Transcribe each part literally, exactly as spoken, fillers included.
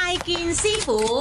拜見師傅。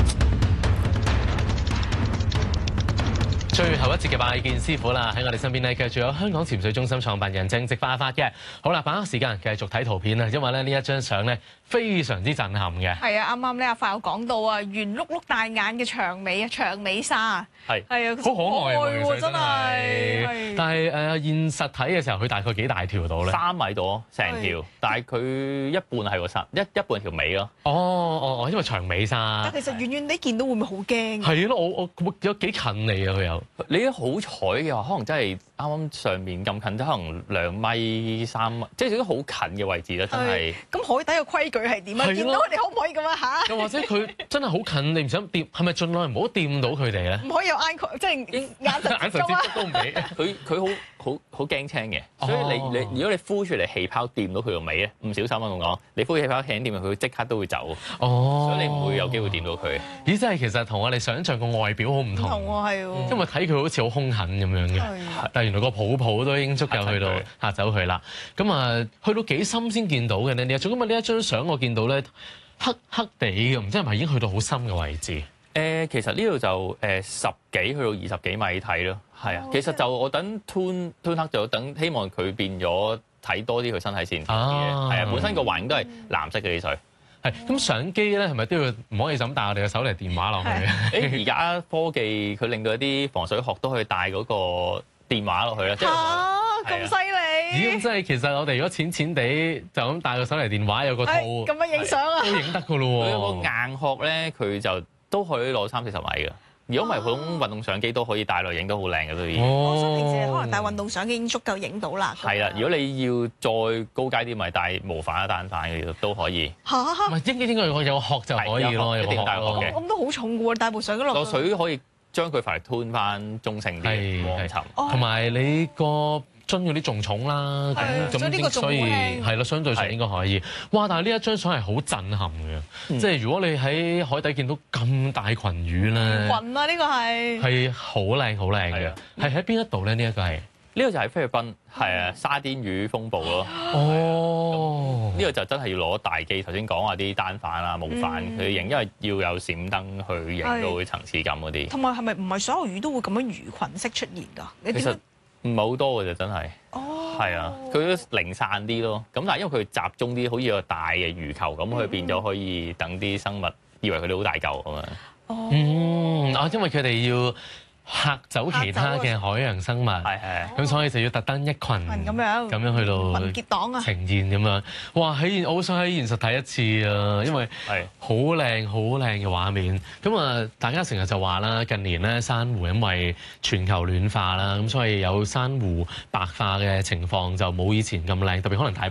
最後一節嘅拜見師傅啦，喺我哋身邊咧，繼續有香港潛水中心創辦人鄭直發發嘅。好啦，把握時間繼續睇圖片啦，因為咧呢一張相咧非常之震撼嘅。 係啊，啱啱咧阿發有講到啊，圓碌碌大眼嘅長尾啊，長尾鯊啊， 係係啊， 好可愛喎， 真係。 但係誒、呃、現實睇嘅時候，佢大概幾大條到咧？ 三米到成條，但係佢一半係個身，一一半條尾咯。 哦哦哦，因為長尾鯊。 但其實遠遠地見到會唔會好驚？ 係咯，我我有幾近你啊佢有。 你一好彩嘅話，可能真係啱啱上面咁近，即可能兩米、三米，即係都好近嘅位置啦，真係。 咁海底嘅規矩係點啊？見到佢哋可唔可以咁樣嚇？ 又或者佢真係好近，你唔想掂，係咪盡量唔好掂到佢哋咧？ 唔可以有眼佢，即係眼神眼神接觸都唔俾。 佢佢好好好驚青嘅，所以你你如果你呼出嚟氣泡掂到佢個尾咧，唔小心啊咁講，你呼氣泡輕掂佢，佢即刻都會走。 哦， 所以你唔會有機會掂到佢。 咦，真係其實同我哋想象個外表好唔同。 唔同喎，係喎。 因為睇佢好似好兇狠咁樣嘅，但係原來個泡泡都已經足夠去到嚇走佢啦。咁啊，去到幾深先見到嘅呢？你仲今日呢一張相我見到咧黑黑地嘅，唔知係咪已經去到好深嘅位置？ 誒、呃，其實呢度就誒十幾去到二十幾米睇咯，係啊。其實就我等 turn turn 黑就等，希望佢變咗睇多啲佢身體線嘅，係啊。本身個環境都係藍色嘅啲水。 係咁相機咧，係咪都要唔可以就咁帶我哋嘅手提電話落去嘅？ 誒而家科技佢令到一啲防水殼都可以帶嗰個電話落去啦。 嚇咁犀利！ 咦，咁即係其實我哋如果淺淺地就咁帶個手提電話有個套， 咁樣影相啊， 都影得噶咯喎。 佢有個硬殼咧，佢就都可以攞三四十米嘅。如果唔係普通運動相機都可以帶落影都好靚嘅都已經。 我想平時可能帶運動相機已經足夠影到啦。 係啦，如果你要再高階啲，咪帶無反啊單反嘅都可以。 嚇！ 唔係應該應該有個殼就可以咯，有個殼咯。 咁都好重嘅喎，帶部相機落落水可以將佢快嚟吞翻中性啲黃沉。 同埋你個樽嗰啲仲重啦，咁咁所以係咯，相對上應該可以。哇！但係呢一張相係好震撼嘅， 嗯、 即係如果你喺海底見到咁大群魚咧， 雲啊呢個係係好靚好靚嘅，係喺邊一度咧？呢一個係呢個就係菲律賓，係啊沙甸魚風暴咯。 哦， 呢個就真係要攞大機，頭先講話啲單反啊、無反去影，因為要有閃燈去影到層次感嗰啲。 同埋係咪唔係所有魚都會咁樣魚群式出現㗎？你其實唔係好多嘅啫，真係。哦。係啊，佢都零散啲咯。咁但係因為佢集中啲，好似個大嘅魚球咁，佢變咗可以等啲生物以為佢哋好大嚿咁樣。 哦。 嗯，啊，因為佢哋要嚇走其他嘅海洋生物，係係，咁所以就要特登一群咁樣咁樣去到群結黨啊呈現咁樣。哇！喺我好想喺現實睇一次啊，因為係好靚好靚嘅畫面。咁啊，大家成日就話啦，近年咧珊瑚因為全球暖化啦，咁所以有珊瑚白化嘅情況就冇以前咁靚，特別可能大